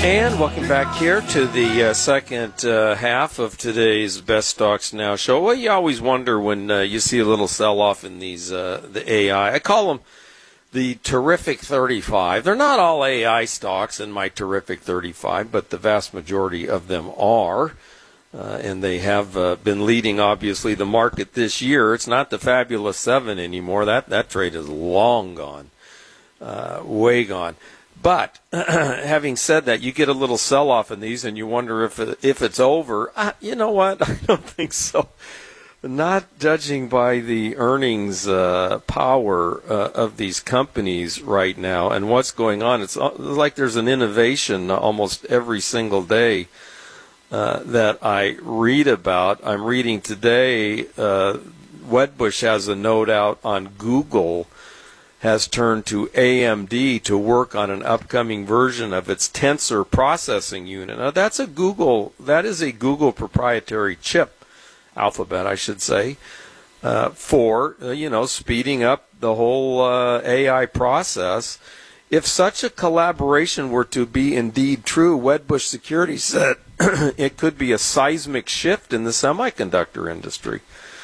And welcome back here to the second half of today's Best Stocks Now show. Well, you always wonder when you see a little sell-off in these the AI. I call them the Terrific 35. They're not all AI stocks in my Terrific 35, but the vast majority of them are. And they have been leading, obviously, the market this year. It's not the Fabulous 7 anymore. That trade is long gone, way gone. But having said that, you get a little sell-off in these, and you wonder if it's over. You know what? I don't think so. Not judging by the earnings power of these companies right now and what's going on. It's like there's an innovation almost every single day that I read about. I'm reading today, Wedbush has a note out on Google has turned to AMD to work on an upcoming version of its Tensor processing unit. Now that is a Google proprietary chip, Alphabet I should say, for speeding up the whole AI process. If such a collaboration were to be indeed true, Wedbush Securities said it could be a seismic shift in the semiconductor industry.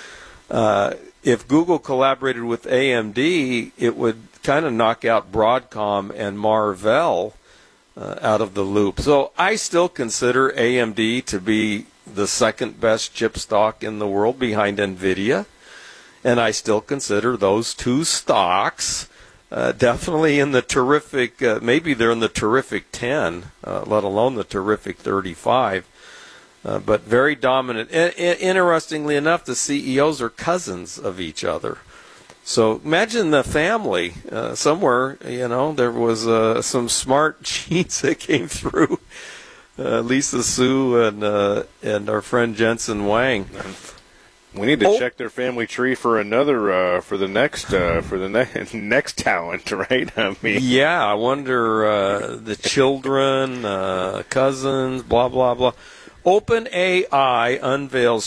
If Google collaborated with AMD, it would kind of knock out Broadcom and Marvell out of the loop. So I still consider AMD to be the second best chip stock in the world behind NVIDIA. And I still consider those two stocks definitely in the terrific, maybe they're in the terrific 10, let alone the terrific 35. But very dominant. Interestingly enough, the CEOs are cousins of each other. So imagine the family somewhere. There was some smart genes that came through. Lisa Su and our friend Jensen Wang. We need to check their family tree for another for the next talent, right? I mean, yeah. I wonder the children, cousins, blah blah blah. OpenAI unveils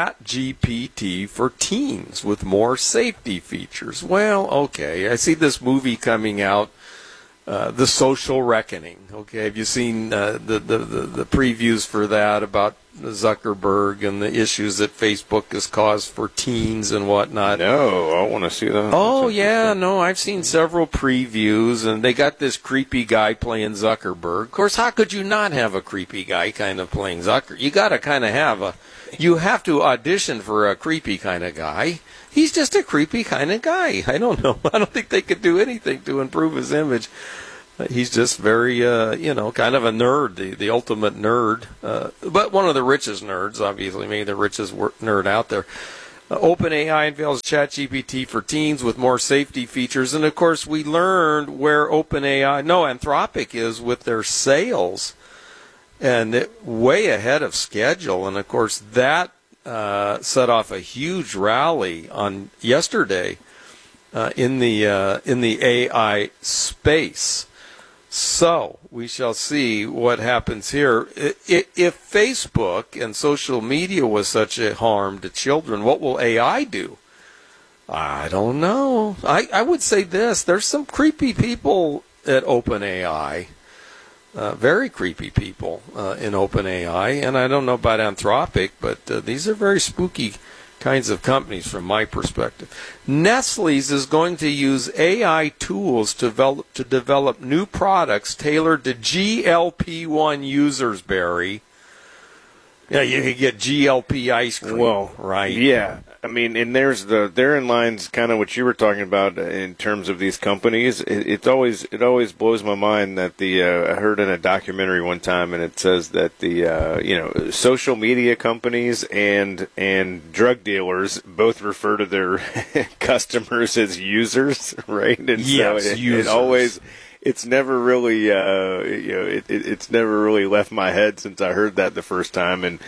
ChatGPT for teens with more safety features. Well, okay, I see this movie coming out, The Social Reckoning. Okay, have you seen the previews for that about Zuckerberg and the issues that Facebook has caused for teens and whatnot? No, I want to see that. Oh, yeah, no, I've seen several previews, and they got this creepy guy playing Zuckerberg. Of course, how could you not have a creepy guy kind of playing Zuckerberg? You got to kind of you have to audition for a creepy kind of guy. He's just a creepy kind of guy. I don't know. I don't think they could do anything to improve his image. He's just very, kind of a nerd, the ultimate nerd, but one of the richest nerds, obviously, maybe the richest nerd out there. OpenAI unveils ChatGPT for teens with more safety features, and of course, we learned where Anthropic is with their sales, and way ahead of schedule, and of course, that set off a huge rally on yesterday in the AI space. So we shall see what happens here. If Facebook and social media was such a harm to children, what will AI do? I don't know. I would say this. There's some creepy people at OpenAI, very creepy people in OpenAI. And I don't know about Anthropic, but these are very spooky kinds of companies from my perspective. Nestle's is going to use AI tools to develop new products tailored to GLP-1 users, Barry. Yeah, you can get GLP ice cream. Well, right. Yeah. I mean, and therein lies kind of what you were talking about in terms of these companies. It always blows my mind that I heard in a documentary one time, and it says that the social media companies and drug dealers both refer to their customers as users, right? And yes, so users. It's never really, it's never really left my head since I heard that the first time. And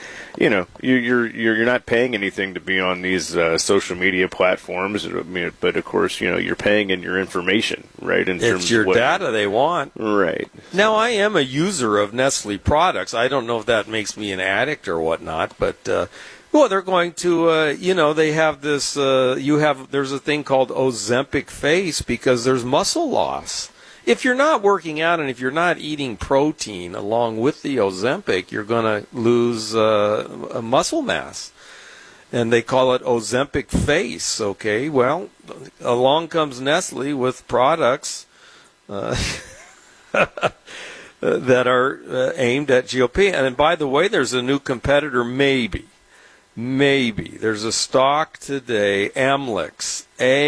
you're not paying anything to be on these social media platforms. But of course, you're paying in your information, right? It's your data they want, right? Now, I am a user of Nestle products. I don't know if that makes me an addict or whatnot, but. Well, they're going to, they have this. There's a thing called Ozempic face because there's muscle loss. if you're not working out and if you're not eating protein along with the Ozempic, you're going to lose a muscle mass. And they call it Ozempic face, okay? Well, along comes Nestle with products that are aimed at GLP. And by the way, there's a new competitor, maybe. There's a stock today, Amylyx,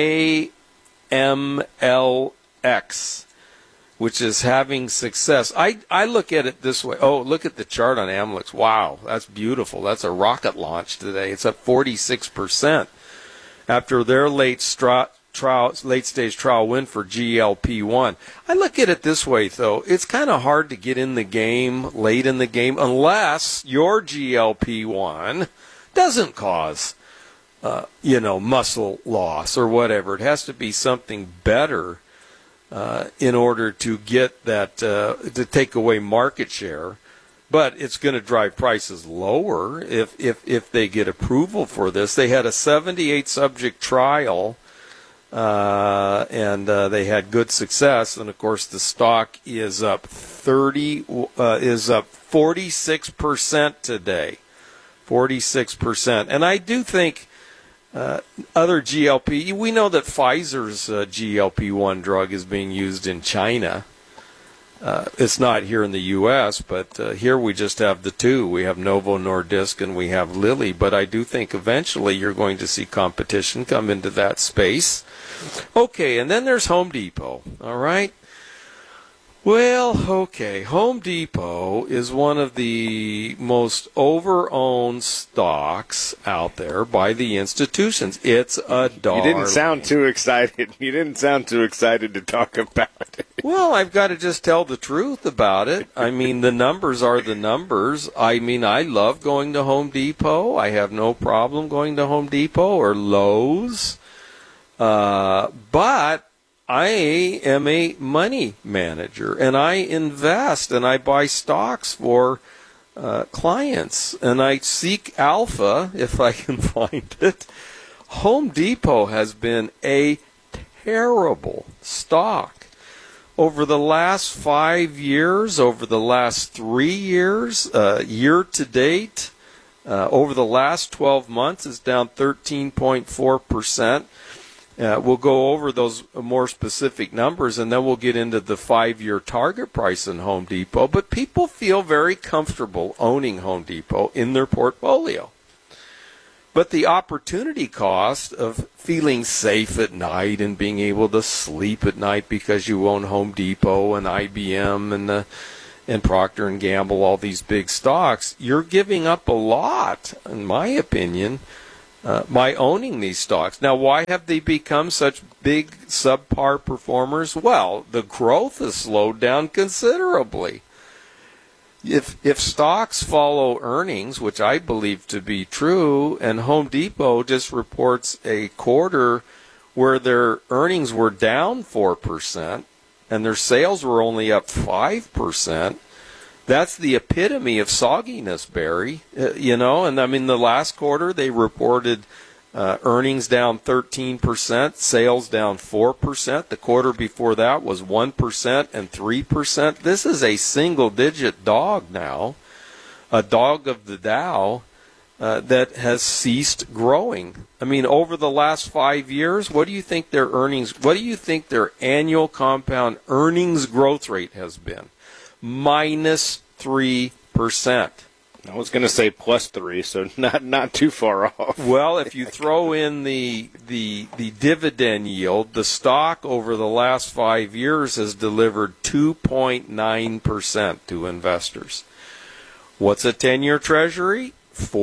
AMLX, which is having success. I look at it this way. Oh, look at the chart on Amylyx. Wow, that's beautiful. That's a rocket launch today. It's up 46% after their late-stage trial win for GLP-1. I look at it this way, though. It's kind of hard to get in the game late in the game unless your GLP-1 doesn't cause, muscle loss or whatever. It has to be something better in order to get that, to take away market share. But it's going to drive prices lower if they get approval for this. They had a 78-subject trial, and they had good success. And of course, the stock is up 46% today. 46%. And I do think other GLP, we know that Pfizer's GLP-1 drug is being used in China. It's not here in the U.S., but here we just have the two. We have Novo Nordisk and we have Lilly. But I do think eventually you're going to see competition come into that space. Okay, and then there's Home Depot, all right? Well, okay, Home Depot is one of the most over-owned stocks out there by the institutions. It's a darling. You didn't sound too excited. You didn't sound too excited to talk about it. Well, I've got to just tell the truth about it. I mean, the numbers are the numbers. I mean, I love going to Home Depot. I have no problem going to Home Depot or Lowe's. But I am a money manager, and I invest, and I buy stocks for clients, and I seek alpha if I can find it. Home Depot has been a terrible stock. Over the last 5 years, over the last 3 years, year to date, over the last 12 months, it's down 13.4%. We'll go over those more specific numbers, and then we'll get into the 5-year target price in Home Depot. But people feel very comfortable owning Home Depot in their portfolio. But the opportunity cost of feeling safe at night and being able to sleep at night because you own Home Depot and IBM and Procter & Gamble, all these big stocks, you're giving up a lot, in my opinion, by owning these stocks. Now, why have they become such big subpar performers? Well, the growth has slowed down considerably. If stocks follow earnings, which I believe to be true, and Home Depot just reports a quarter where their earnings were down 4% and their sales were only up 5%, that's the epitome of sogginess, Barry. And I mean, the last quarter they reported earnings down 13%, sales down 4%. The quarter before that was 1% and 3%. This is a single-digit dog now, a dog of the Dow that has ceased growing. I mean, over the last 5 years, what do you think their their annual compound earnings growth rate has been? Minus 3%. I was going to say +3, so not too far off. Well, if you throw in the dividend yield, the stock over the last 5 years has delivered 2.9% to investors. What's a 10-year Treasury?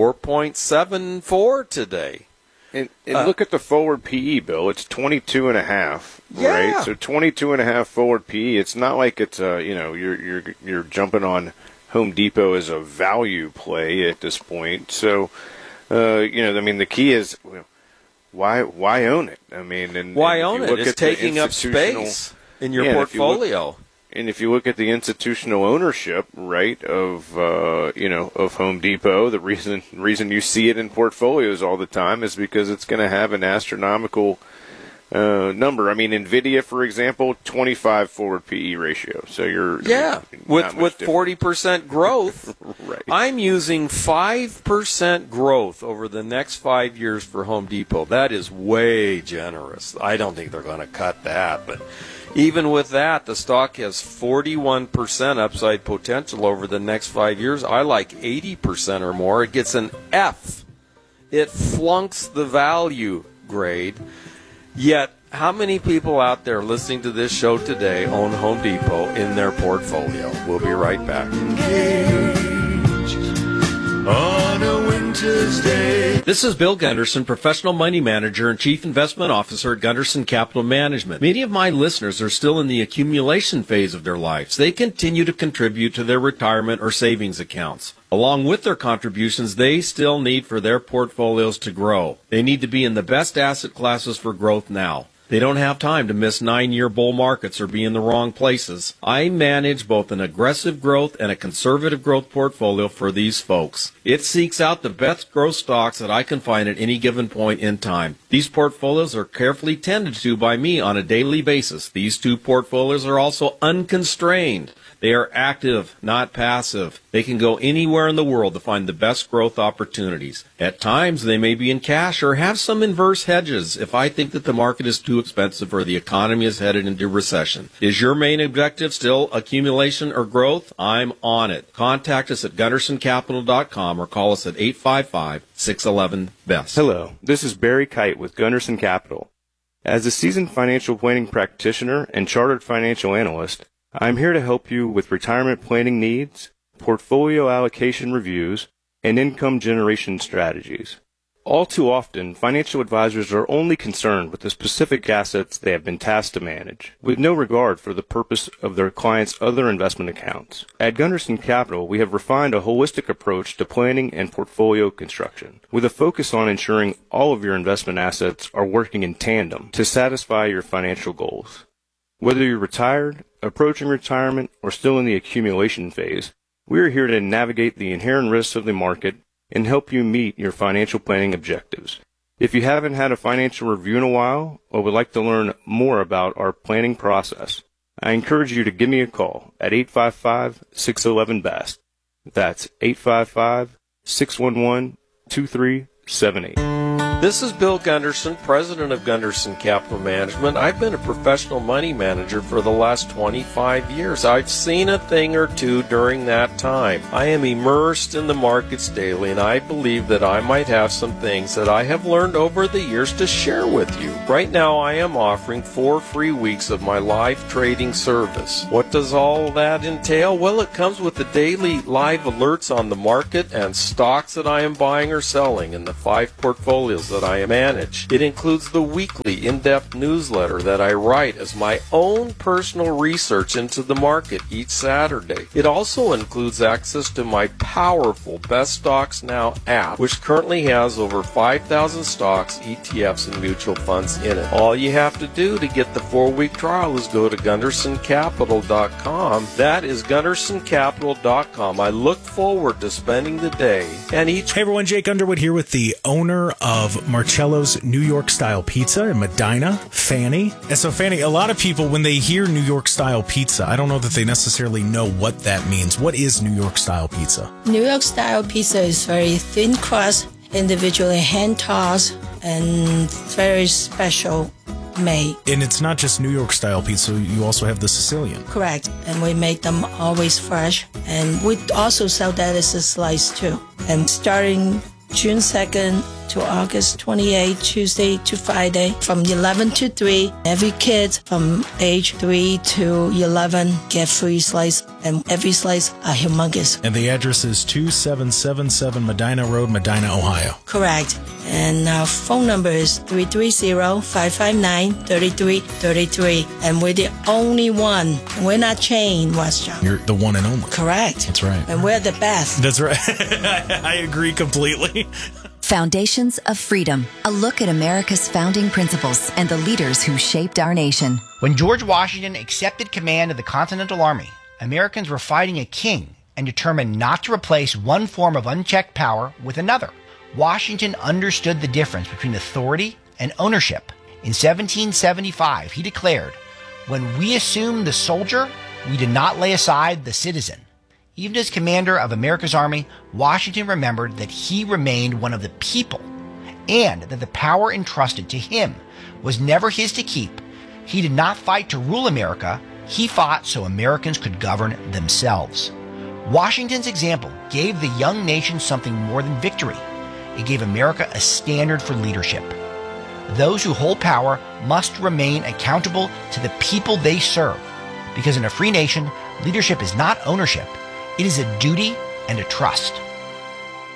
4.74 today. And look at the forward PE, Bill. It's 22.5, right? So 22.5 forward PE. It's not like it's you're jumping on Home Depot as a value play at this point. So the key is why own it? I mean, why own it? It's taking up space in your portfolio. And if you look at the institutional ownership, right, of Home Depot, the reason you see it in portfolios all the time is because it's going to have an astronomical number. I mean, NVIDIA, for example, 25 forward PE ratio. So you're with 40% growth. Right. I'm using 5% growth over the next 5 years for Home Depot. That is way generous. I don't think they're going to cut that, but even with that, the stock has 41% upside potential over the next 5 years. I like 80% or more. It gets an F. It flunks the value grade. Yet, how many people out there listening to this show today own Home Depot in their portfolio? We'll be right back. On a winter's day. This is Bill Gunderson, Professional Money Manager and Chief Investment Officer at Gunderson Capital Management. Many of my listeners are still in the accumulation phase of their lives. They continue to contribute to their retirement or savings accounts. Along with their contributions, they still need for their portfolios to grow. They need to be in the best asset classes for growth now. They don't have time to miss 9-year bull markets or be in the wrong places. I manage both an aggressive growth and a conservative growth portfolio for these folks. It seeks out the best growth stocks that I can find at any given point in time. These portfolios are carefully tended to by me on a daily basis. These two portfolios are also unconstrained. They are active, not passive. They can go anywhere in the world to find the best growth opportunities. At times, they may be in cash or have some inverse hedges if I think that the market is too expensive or the economy is headed into recession. Is your main objective still accumulation or growth? I'm on it. Contact us at GundersonCapital.com or call us at 855-611-BEST. Hello, this is Barry Kite with Gunderson Capital. As a seasoned financial planning practitioner and chartered financial analyst, I'm here to help you with retirement planning needs, portfolio allocation reviews, and income generation strategies. All too often, financial advisors are only concerned with the specific assets they have been tasked to manage, with no regard for the purpose of their clients' other investment accounts. At Gunderson Capital, we have refined a holistic approach to planning and portfolio construction, with a focus on ensuring all of your investment assets are working in tandem to satisfy your financial goals. Whether you're retired, approaching retirement, or still in the accumulation phase, we are here to navigate the inherent risks of the market and help you meet your financial planning objectives. If you haven't had a financial review in a while or would like to learn more about our planning process, I encourage you to give me a call at 855-611-BEST. That's 855-611-2378. This is Bill Gunderson, president of Gunderson Capital Management. I've been a professional money manager for the last 25 years. I've seen a thing or two during that time. I am immersed in the markets daily, and I believe that I might have some things that I have learned over the years to share with you. Right now, I am offering 4 free weeks of my live trading service. What does all that entail? Well, it comes with the daily live alerts on the market and stocks that I am buying or selling in the 5 portfolios that I manage. It includes the weekly in-depth newsletter that I write as my own personal research into the market each Saturday. It also includes access to my powerful Best Stocks Now app, which currently has over 5,000 stocks, ETFs, and mutual funds in it. All you have to do to get the 4-week trial is go to GundersonCapital.com. That is GundersonCapital.com. I look forward to spending the day and each... Hey everyone, Jake Underwood here with the owner of Marcello's New York Style Pizza in Medina, Fanny. And so Fanny, a lot of people, when they hear New York Style Pizza, I don't know that they necessarily know what that means. What is New York Style Pizza? New York Style Pizza is very thin crust, individually hand-tossed, and very special made. And it's not just New York Style Pizza, you also have the Sicilian. Correct. And we make them always fresh. And we also sell that as a slice too. And starting June 2nd to August 28th, Tuesday to Friday, from 11 to 3. Every kid from age 3 to 11 get free slice, and every slice are humongous. And the address is 2777 Medina Road, Medina, Ohio. Correct. And our phone number is 330-559-3333. And we're the only one. We're not chained, Western. You're the one and only. Correct. That's right. And we're the best. That's right. I agree completely. Foundations of Freedom, a look at America's founding principles and the leaders who shaped our nation. When George Washington accepted command of the Continental Army, Americans were fighting a king and determined not to replace one form of unchecked power with another. Washington understood the difference between authority and ownership In 1775, he declared, "When we assumed the soldier, we did not lay aside the citizen." Even as commander of America's army, Washington remembered that he remained one of the people and that the power entrusted to him was never his to keep. He did not fight to rule America. He fought so Americans could govern themselves. Washington's example gave the young nation something more than victory. It gave America a standard for leadership. Those who hold power must remain accountable to the people they serve, because in a free nation, leadership is not ownership. It is a duty and a trust.